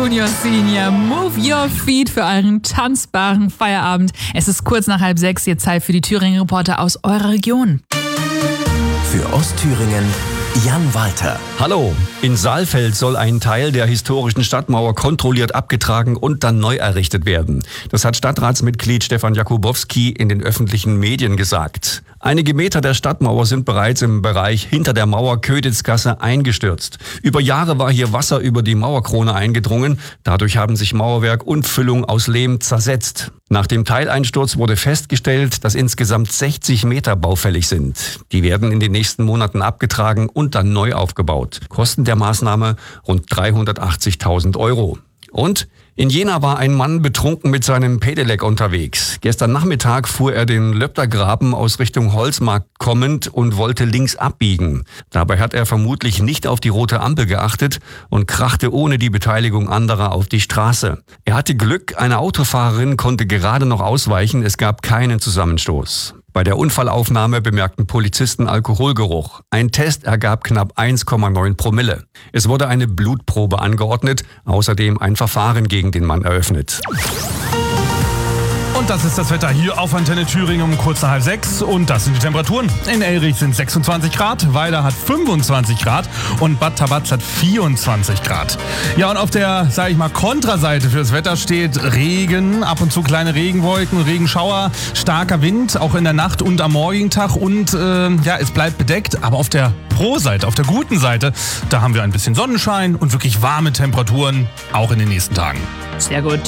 Junior Senior. Move your feet für euren tanzbaren Feierabend. Es ist kurz nach 5:30, jetzt Zeit für die Thüringen-Reporter aus eurer Region. Für Ostthüringen Jan Walter. Hallo, in Saalfeld soll ein Teil der historischen Stadtmauer kontrolliert abgetragen und dann neu errichtet werden. Das hat Stadtratsmitglied Stefan Jakubowski in den öffentlichen Medien gesagt. Einige Meter der Stadtmauer sind bereits im Bereich hinter der Mauer Köditzgasse eingestürzt. Über Jahre war hier Wasser über die Mauerkrone eingedrungen. Dadurch haben sich Mauerwerk und Füllung aus Lehm zersetzt. Nach dem Teileinsturz wurde festgestellt, dass insgesamt 60 Meter baufällig sind. Die werden in den nächsten Monaten abgetragen und dann neu aufgebaut. Kosten der Maßnahme rund 380.000 €. Und in Jena war ein Mann betrunken mit seinem Pedelec unterwegs. Gestern Nachmittag fuhr er den Löbtergraben aus Richtung Holzmarkt kommend und wollte links abbiegen. Dabei hat er vermutlich nicht auf die rote Ampel geachtet und krachte ohne die Beteiligung anderer auf die Straße. Er hatte Glück, eine Autofahrerin konnte gerade noch ausweichen, es gab keinen Zusammenstoß. Bei der Unfallaufnahme bemerkten Polizisten Alkoholgeruch. Ein Test ergab knapp 1,9 Promille. Es wurde eine Blutprobe angeordnet, außerdem ein Verfahren gegen den Mann eröffnet. Und das ist das Wetter hier auf Antenne Thüringen um kurz nach 5:30. Und das sind die Temperaturen. In Elrich sind 26 Grad, Weiler hat 25 Grad und Bad Tabatz hat 24 Grad. Ja, und auf der, sage ich mal, Kontraseite fürs Wetter steht Regen, ab und zu kleine Regenwolken, Regenschauer, starker Wind, auch in der Nacht und am morgigen Tag. Und es bleibt bedeckt, aber auf der Pro-Seite, auf der guten Seite, da haben wir ein bisschen Sonnenschein und wirklich warme Temperaturen, auch in den nächsten Tagen. Sehr gut.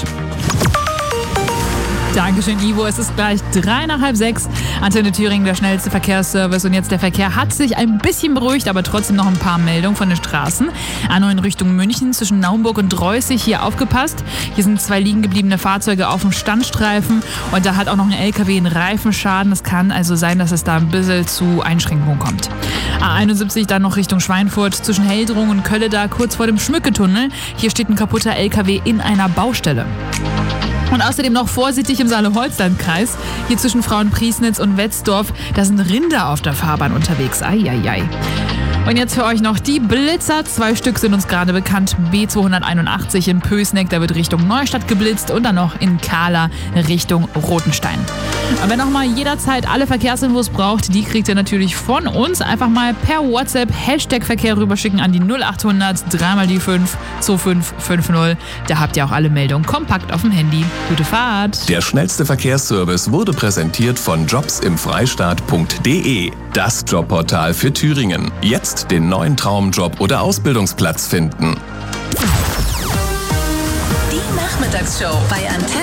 Dankeschön, Ivo. Es ist gleich 3 nach 5:30. Antenne Thüringen, der schnellste Verkehrsservice. Und jetzt der Verkehr hat sich ein bisschen beruhigt, aber trotzdem noch ein paar Meldungen von den Straßen. A9 in Richtung München zwischen Naumburg und Dreußig. Hier aufgepasst. Hier sind 2 liegen gebliebene Fahrzeuge auf dem Standstreifen. Und da hat auch noch ein LKW einen Reifenschaden. Es kann also sein, dass es da ein bisschen zu Einschränkungen kommt. A71 dann noch Richtung Schweinfurt zwischen Heldrung und Kölle, da kurz vor dem Schmücketunnel. Hier steht ein kaputter LKW in einer Baustelle. Und außerdem noch vorsichtig im Saale-Holzland-Kreis. Hier zwischen Frauenpriesnitz und Wetzdorf, da sind Rinder auf der Fahrbahn unterwegs. Eieiei. Und jetzt für euch noch die Blitzer. 2 Stück sind uns gerade bekannt. B281 in Pößneck, da wird Richtung Neustadt geblitzt. Und dann noch in Kahla Richtung Rotenstein. Aber wenn nochmal jederzeit alle Verkehrsinfos braucht, die kriegt ihr natürlich von uns. Einfach mal per WhatsApp #Verkehr rüberschicken an die 0800 3x5 2550. Da habt ihr auch alle Meldungen kompakt auf dem Handy. Gute Fahrt. Der schnellste Verkehrsservice wurde präsentiert von jobsimfreistaat.de. Das Jobportal für Thüringen. Jetzt den neuen Traumjob oder Ausbildungsplatz finden. Die Nachmittagsshow bei Antenne.